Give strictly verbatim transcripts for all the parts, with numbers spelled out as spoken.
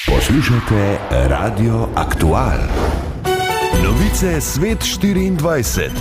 Poslušajte Radio Aktual. Novice Svet štiriindvajset.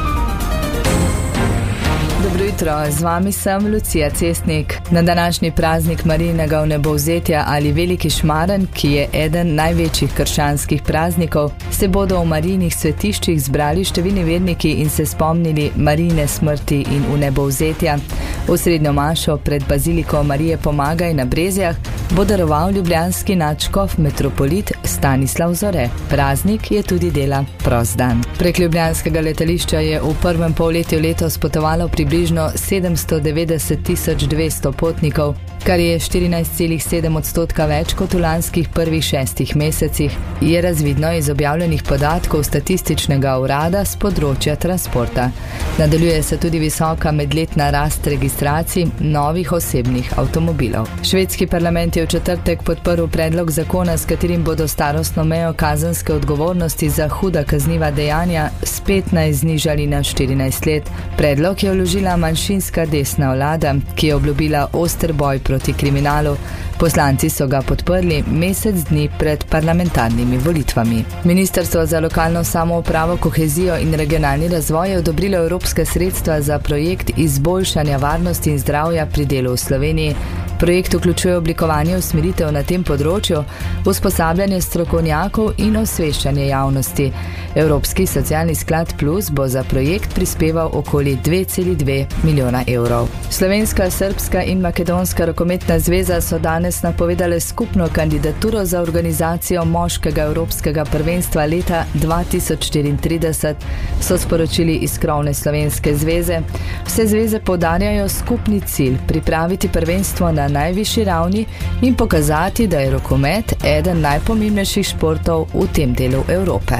Dobro jutro, z vami sem Lucija Cestnik. Na današnji praznik Marijinega vnebovzetja ali Veliki Šmaren, ki je eden največjih krščanskih praznikov, se bodo v Marijinih svetiščih zbrali številni verniki in se spomnili Marijine smrti in vnebovzetja. V srednjo mašo pred baziliko Marije Pomagaj na Brezjah bo daroval ljubljanski nadškof metropolit Stanislav Zore. Praznik je tudi dela prost dan. Prek ljubljanskega letališča je v prvem polletju letos potovalo približno sedemsto devetdeset tisoč dvesto potnikov, kar je štirinajst celih sedem odstotka več kot v lanskih prvih šestih mesecih, je razvidno iz objavljenih podatkov statističnega urada z področja transporta. Nadaljuje se tudi visoka medletna rast registracij novih osebnih avtomobilov. Švedski parlament je v četrtek podprl predlog zakona, s katerim bodo starostno mejo kazenske odgovornosti za huda kazniva dejanja s petnajst znižali na štirinajst let. Predlog je vložila manjšinska desna vlada, ki je obljubila oster boj proti kriminalu. Poslanci so ga podprli mesec dni pred parlamentarnimi volitvami. Ministrstvo za lokalno samoupravo, kohezijo in regionalni razvoj je odobrilo evropska sredstva za projekt izboljšanja varnosti in zdravja pri delu v Sloveniji. Projekt vključuje oblikovanje usmeritev na tem področju, usposabljanje strokovnjakov in osveščanje javnosti. Evropski socialni sklad Plus bo za projekt prispeval okoli dve celi dve milijona evrov. Slovenska, srbska in makedonska rokometna zveza so danes napovedale skupno kandidaturo za organizacijo moškega evropskega prvenstva leta dva tisoč štiriintrideset, so sporočili iz krovne slovenske zveze. Vse zveze poudarjajo skupni cilj pripraviti prvenstvo na najvišji ravni in pokazati, da je rokomet eden najpomembnejših športov v tem delu Evrope.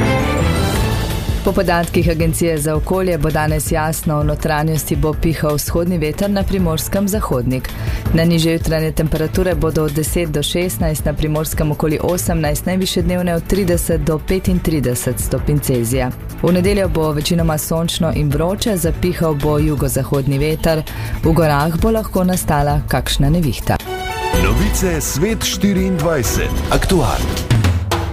Po podatkih Agencije za okolje bo danes jasno, v notranjosti bo pihal vzhodni veter, na Primorskem zahodnik. Najnižje jutranje temperature bodo od deset do šestnajst, na Primorskem okoli osemnajst, najvišje dnevne od trideset do petintrideset stopinj Celzija. V nedeljo bo večinoma sončno in vroče, zapihal bo jugozahodni veter, v gorah bo lahko nastala kakšna nevihta. Novice Svet štiriindvajset. Aktual.